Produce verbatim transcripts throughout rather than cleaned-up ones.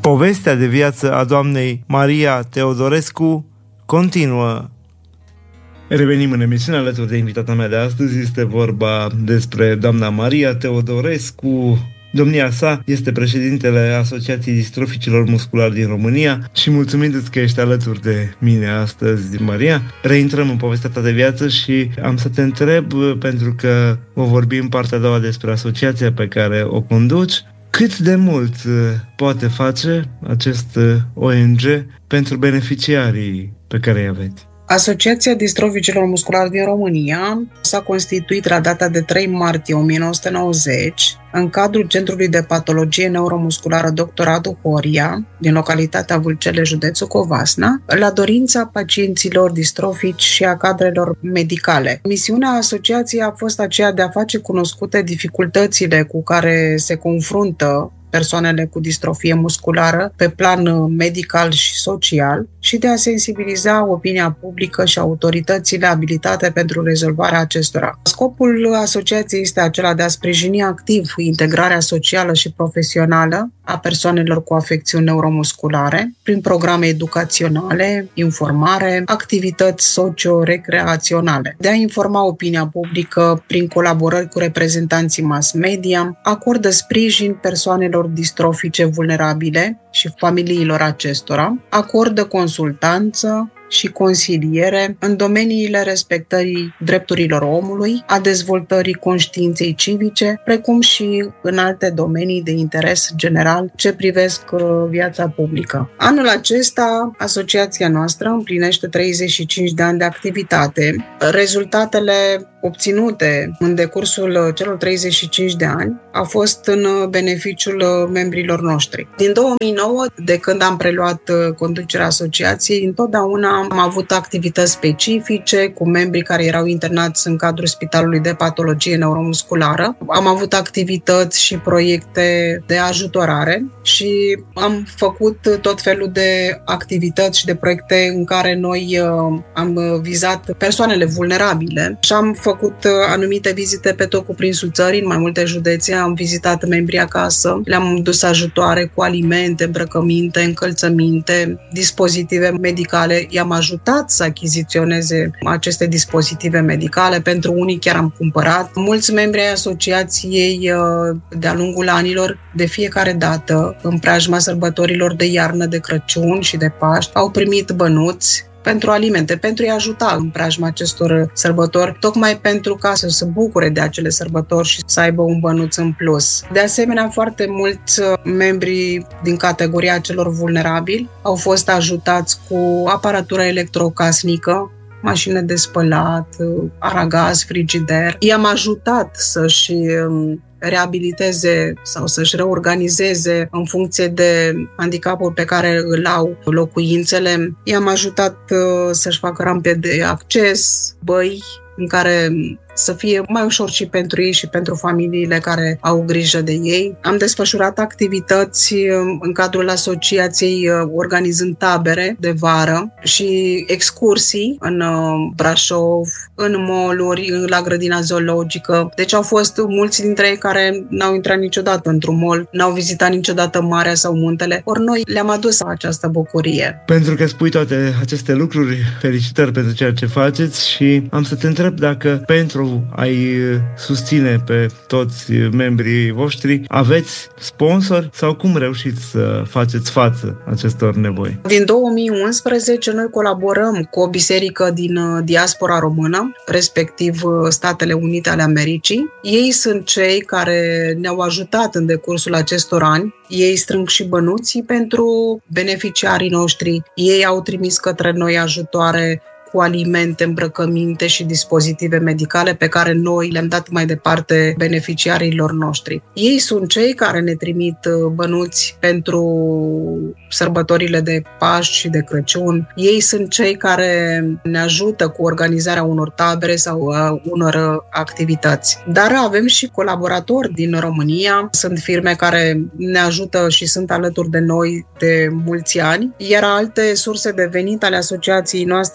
Povestea de viață a doamnei Maria Teodorescu continuă. Revenim în emisiune alături de invitata mea de astăzi. Este vorba despre doamna Maria Teodorescu. Domnia sa este președintele Asociației Distroficilor Musculari din România și mulțumindu-ți că ești alături de mine astăzi, Maria, reintrăm în povestea ta de viață și am să te întreb, pentru că o vorbim în partea a doua despre asociația pe care o conduci, cât de mult poate face acest O N G pentru beneficiarii pe care îi aveți? Asociația Distroficilor Musculari din România s-a constituit la data de trei martie o mie nouă sute nouăzeci în cadrul Centrului de Patologie Neuromusculară doctor Radu Horia din localitatea Vâlcele, județul Covasna, la dorința pacienților distrofici și a cadrelor medicale. Misiunea asociației a fost aceea de a face cunoscute dificultățile cu care se confruntă persoanele cu distrofie musculară pe plan medical și social și de a sensibiliza opinia publică și autoritățile abilitate pentru rezolvarea acestora. Scopul asociației este acela de a sprijini activ integrarea socială și profesională a persoanelor cu afecțiuni neuromusculare prin programe educaționale, informare, activități socio-recreaționale, de a informa opinia publică prin colaborări cu reprezentanții mass media, acordă sprijin persoanelor distrofice vulnerabile și familiilor acestora, acordă consultanță și consiliere în domeniile respectării drepturilor omului, a dezvoltării conștiinței civice, precum și în alte domenii de interes general ce privesc viața publică. Anul acesta, asociația noastră împlinește treizeci și cinci de ani de activitate. Rezultatele obținute în decursul celor treizeci și cinci de ani au fost în beneficiul membrilor noștri. Din două mii nouă, de când am preluat conducerea asociației, întotdeauna am avut activități specifice cu membrii care erau internați în cadrul Spitalului de Patologie Neuromusculară. Am avut activități și proiecte de ajutorare și am făcut tot felul de activități și de proiecte în care noi am vizat persoanele vulnerabile și am făcut anumite vizite pe tot cuprinsul țării, în mai multe județe. Am vizitat membrii acasă, le-am dus ajutoare cu alimente, îmbrăcăminte, încălțăminte, dispozitive medicale. I-am ajutat să achiziționeze aceste dispozitive medicale. Pentru unii chiar am cumpărat. Mulți membri ai asociației de-a lungul anilor, de fiecare dată, în preajma sărbătorilor de iarnă, de Crăciun și de Paști, au primit bănuți pentru alimente, pentru a-i ajuta în preajma acestor sărbători, tocmai pentru ca să se bucure de acele sărbători și să aibă un bănuț în plus. De asemenea, foarte mulți membri din categoria celor vulnerabili au fost ajutați cu aparatură electrocasnică, mașină de spălat, aragaz, frigider. I-am ajutat să-și reabiliteze sau să-și reorganizeze în funcție de handicapul pe care îl au locuințele. I-am ajutat să-și facă rampe de acces, băi în care să fie mai ușor și pentru ei și pentru familiile care au grijă de ei. Am desfășurat activități în cadrul asociației organizând tabere de vară și excursii în Brașov, în mall-uri, la grădina zoologică. Deci au fost mulți dintre ei care n-au intrat niciodată într-un mall, n-au vizitat niciodată marea sau muntele, ori noi le-am adus această bucurie. Pentru că spui toate aceste lucruri, felicitări pentru ceea ce faceți și am să te întreb dacă pentru a-i susține pe toți membrii voștri aveți sponsori sau cum reușiți să faceți față acestor nevoi? Din două mii unsprezece noi colaborăm cu o biserică din diaspora română, respectiv Statele Unite ale Americii. Ei sunt cei care ne-au ajutat în decursul acestor ani. Ei strâng și bănuții pentru beneficiarii noștri. Ei au trimis către noi ajutoare cu alimente, îmbrăcăminte și dispozitive medicale pe care noi le-am dat mai departe beneficiarilor noștri. Ei sunt cei care ne trimit bănuți pentru sărbătorile de Paști și de Crăciun. Ei sunt cei care ne ajută cu organizarea unor tabere sau unor activități. Dar avem și colaboratori din România. Sunt firme care ne ajută și sunt alături de noi de mulți ani, iar alte surse de venit ale asociației noastre sunt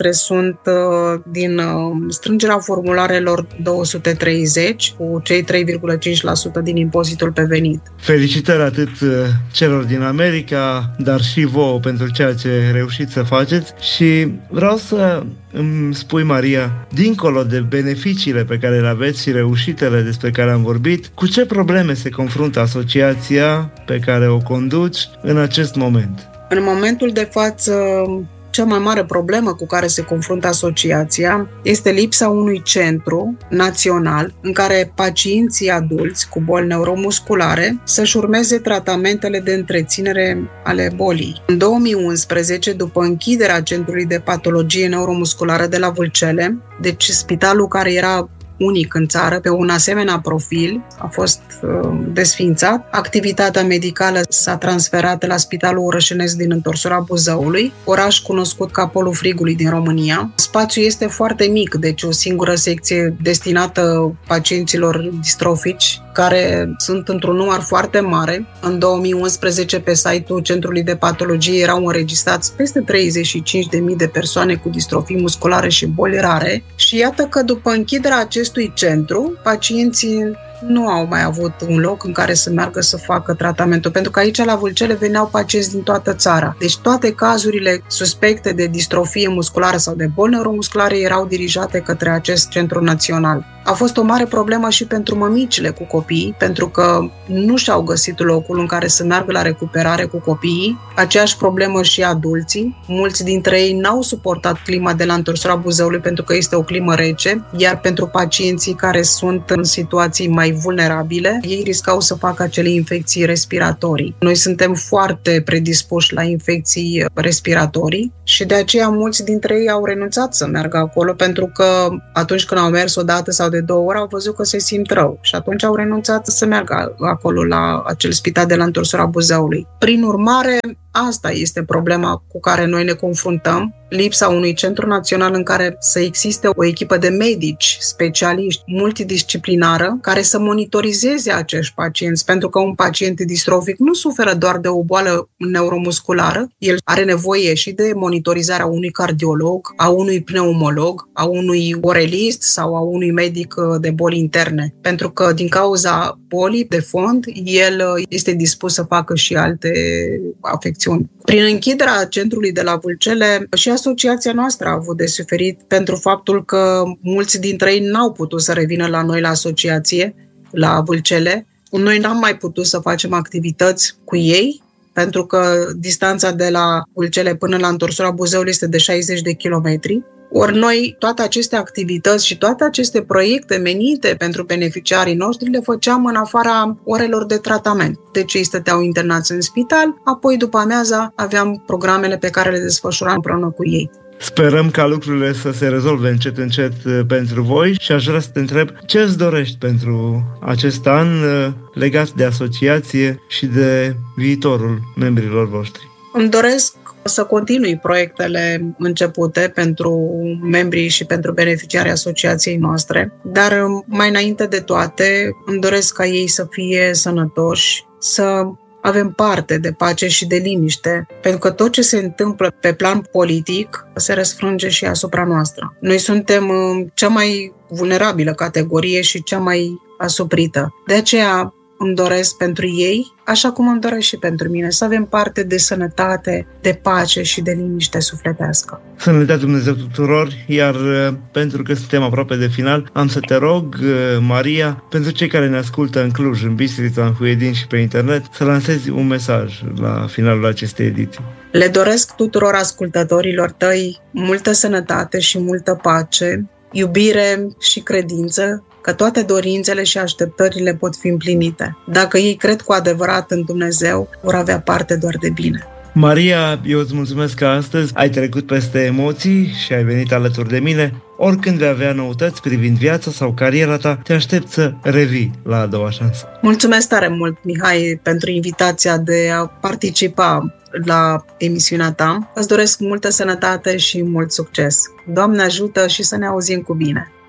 sunt din strângerea formularelor două sute treizeci cu cei trei virgulă cinci la sută din impozitul pe venit. Felicitări atât celor din America, dar și vouă pentru ceea ce reușiți să faceți și vreau să îmi spui, Maria, dincolo de beneficiile pe care le aveți și reușitele despre care am vorbit, cu ce probleme se confruntă asociația pe care o conduci în acest moment? În momentul de față, cea mai mare problemă cu care se confruntă asociația este lipsa unui centru național în care pacienții adulți cu boli neuromusculare să-și urmeze tratamentele de întreținere ale bolii. În două mii unsprezece, după închiderea Centrului de Patologie Neuromusculară de la Vâlcele, deci spitalul care era unic în țară, pe un asemenea profil, a fost uh, desființat. Activitatea medicală s-a transferat la Spitalul Orășenesc din Întorsura Buzăului, oraș cunoscut ca Polul Frigului din România. Spațiul este foarte mic, deci o singură secție destinată pacienților distrofici, care sunt într-un număr foarte mare. În două mii unsprezece, pe site-ul Centrului de Patologie erau înregistrați peste treizeci și cinci de mii de persoane cu distrofii musculare și boli rare. Și iată că după închiderea acestui centru, pacienții nu au mai avut un loc în care să meargă să facă tratamentul, pentru că aici la Vâlcele veneau pacienți din toată țara. Deci toate cazurile suspecte de distrofie musculară sau de boli neuromusculare erau dirijate către acest centru național. A fost o mare problemă și pentru mămicile cu copii, pentru că nu și-au găsit locul în care să meargă la recuperare cu copiii. Aceeași problemă și adulții. Mulți dintre ei n-au suportat clima de la Întorsura Buzăului pentru că este o climă rece, iar pentru pacienții care sunt în situații mai vulnerabile, ei riscau să facă acele infecții respiratorii. Noi suntem foarte predispuși la infecții respiratorii și de aceea mulți dintre ei au renunțat să meargă acolo, pentru că atunci când au mers o dată sau de două ori au văzut că se simt rău și atunci au renunțat să meargă acolo la acel spital de la Întorsura Buzăului. Prin urmare, asta este problema cu care noi ne confruntăm, lipsa unui centru național în care să existe o echipă de medici, specialiști, multidisciplinară, care să monitorizeze acești pacienți, pentru că un pacient distrofic nu suferă doar de o boală neuromusculară, el are nevoie și de monitorizarea unui cardiolog, a unui pneumolog, a unui orelist sau a unui medic de boli interne, pentru că din cauza bolii de fond, el este dispus să facă și alte afecțiuni. Prin închiderea centrului de la Vâlcele, și asociația noastră a avut de suferit pentru faptul că mulți dintre ei n-au putut să revină la noi la asociație, la Vâlcele. Noi n-am mai putut să facem activități cu ei, pentru că distanța de la Vâlcele până la Întorsura Buzăului este de șaizeci de kilometri. Ori noi toate aceste activități și toate aceste proiecte menite pentru beneficiarii noștri le făceam în afara orelor de tratament. Deci ei stăteau internați în spital, apoi după amiaza aveam programele pe care le desfășuram împreună cu ei. Sperăm ca lucrurile să se rezolve încet încet pentru voi și aș vrea să te întreb ce îți dorești pentru acest an legat de asociație și de viitorul membrilor voștri. Îmi doresc să continui proiectele începute pentru membrii și pentru beneficiarii asociației noastre, dar mai înainte de toate îmi doresc ca ei să fie sănătoși, să avem parte de pace și de liniște, pentru că tot ce se întâmplă pe plan politic se răsfrânge și asupra noastră. Noi suntem cea mai vulnerabilă categorie și cea mai asuprită. De aceea îmi doresc pentru ei, așa cum îmi doresc și pentru mine, să avem parte de sănătate, de pace și de liniște sufletească. Să ne dea Dumnezeu tuturor, iar pentru că suntem aproape de final, am să te rog, Maria, pentru cei care ne ascultă în Cluj, în Bistrița, în Huedin și pe internet, să lansezi un mesaj la finalul acestei ediții. Le doresc tuturor ascultătorilor tăi multă sănătate și multă pace, iubire și credință, că toate dorințele și așteptările pot fi împlinite. Dacă ei cred cu adevărat în Dumnezeu, vor avea parte doar de bine. Maria, eu îți mulțumesc că astăzi ai trecut peste emoții și ai venit alături de mine. Oricând vei avea noutăți privind viața sau cariera ta, te aștept să revii la a doua șansă. Mulțumesc tare mult, Mihai, pentru invitația de a participa la emisiunea ta. Îți doresc multă sănătate și mult succes. Doamne ajută și să ne auzim cu bine!